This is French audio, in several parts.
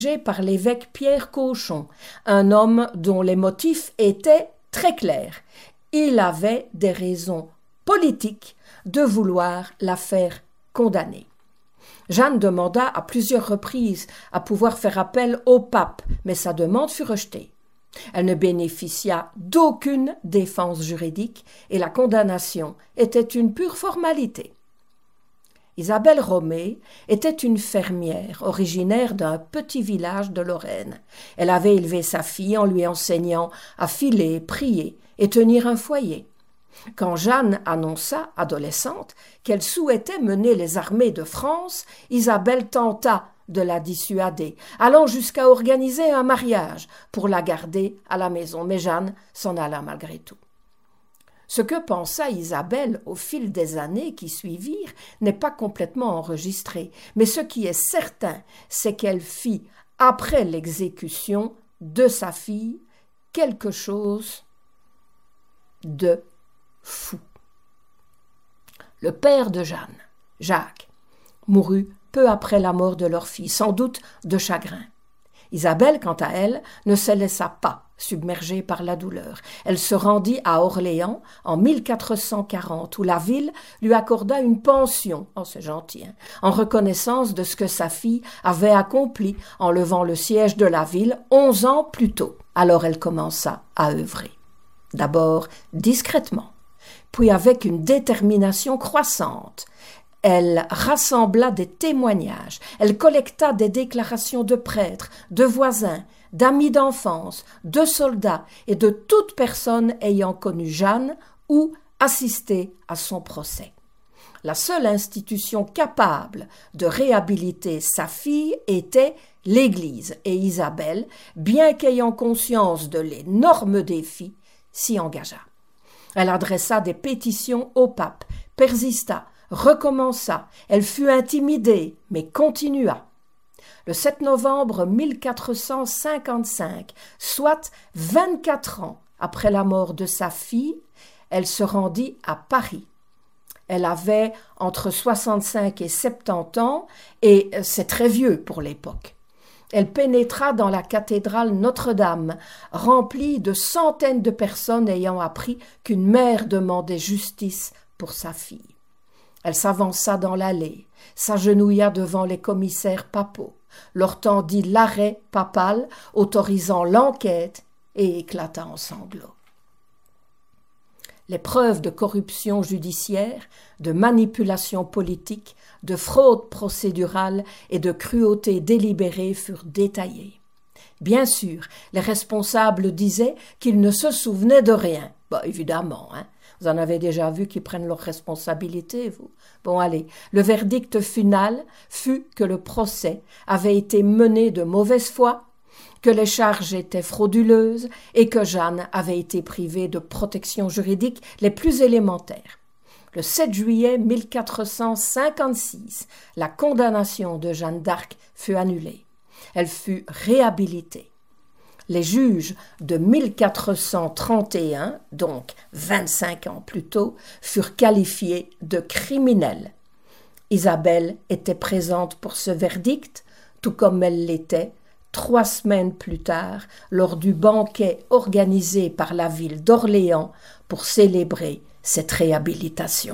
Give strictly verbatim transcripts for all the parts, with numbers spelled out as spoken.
par l'évêque Pierre Cauchon, un homme dont les motifs étaient très clairs. Il avait des raisons politiques de vouloir la faire condamner. Jeanne demanda à plusieurs reprises à pouvoir faire appel au pape, mais sa demande fut rejetée. Elle ne bénéficia d'aucune défense juridique et la condamnation était une pure formalité. Isabelle Romée était une fermière originaire d'un petit village de Lorraine. Elle avait élevé sa fille en lui enseignant à filer, prier et tenir un foyer. Quand Jeanne annonça, adolescente, qu'elle souhaitait mener les armées de France, Isabelle tenta de la dissuader, allant jusqu'à organiser un mariage pour la garder à la maison. Mais Jeanne s'en alla malgré tout. Ce que pensa Isabelle au fil des années qui suivirent n'est pas complètement enregistré, mais ce qui est certain, c'est qu'elle fit, après l'exécution de sa fille, quelque chose de fou. Le père de Jeanne, Jacques, mourut peu après la mort de leur fille, sans doute de chagrin. Isabelle, quant à elle, ne se laissa pas submergée par la douleur. Elle se rendit à Orléans en mille quatre cent quarante, où la ville lui accorda une pension, oh c'est gentil, hein, en reconnaissance de ce que sa fille avait accompli en levant le siège de la ville onze ans plus tôt. Alors elle commença à œuvrer. D'abord discrètement, puis avec une détermination croissante. Elle rassembla des témoignages, elle collecta des déclarations de prêtres, de voisins, d'amis d'enfance, de soldats et de toute personne ayant connu Jeanne ou assisté à son procès. La seule institution capable de réhabiliter sa fille était l'Église, et Isabelle, bien qu'ayant conscience de l'énorme défi, s'y engagea. Elle adressa des pétitions au pape, persista, recommença, elle fut intimidée, mais continua. Le sept novembre mille quatre cent cinquante-cinq, soit vingt-quatre ans après la mort de sa fille, elle se rendit à Paris. Elle avait entre soixante-cinq et soixante-dix ans, et c'est très vieux pour l'époque. Elle pénétra dans la cathédrale Notre-Dame, remplie de centaines de personnes ayant appris qu'une mère demandait justice pour sa fille. Elle s'avança dans l'allée, s'agenouilla devant les commissaires papaux, leur tendit l'arrêt papal autorisant l'enquête et éclata en sanglots. Les preuves de corruption judiciaire, de manipulation politique, de fraude procédurale et de cruauté délibérée furent détaillées. Bien sûr, les responsables disaient qu'ils ne se souvenaient de rien. Bah, évidemment, hein. Vous en avez déjà vu qui prennent leurs responsabilités, vous. Bon, allez, le verdict final fut que le procès avait été mené de mauvaise foi, que les charges étaient frauduleuses et que Jeanne avait été privée de protections juridiques les plus élémentaires. Le sept juillet mille quatre cent cinquante-six, la condamnation de Jeanne d'Arc fut annulée. Elle fut réhabilitée. Les juges de mille quatre cent trente et un, donc vingt-cinq ans plus tôt, furent qualifiés de criminels. Isabelle était présente pour ce verdict, tout comme elle l'était trois semaines plus tard lors du banquet organisé par la ville d'Orléans pour célébrer cette réhabilitation.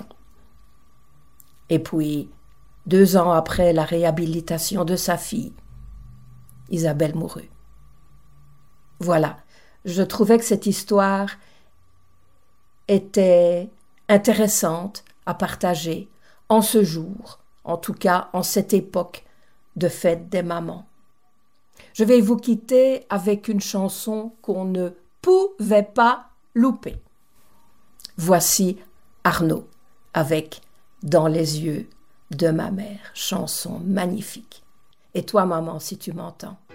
Et puis, deux ans après la réhabilitation de sa fille, Isabelle mourut. Voilà, je trouvais que cette histoire était intéressante à partager en ce jour, en tout cas en cette époque de fête des mamans. Je vais vous quitter avec une chanson qu'on ne pouvait pas louper. Voici Arnaud avec « Dans les yeux de ma mère », chanson magnifique. Et toi, maman, si tu m'entends,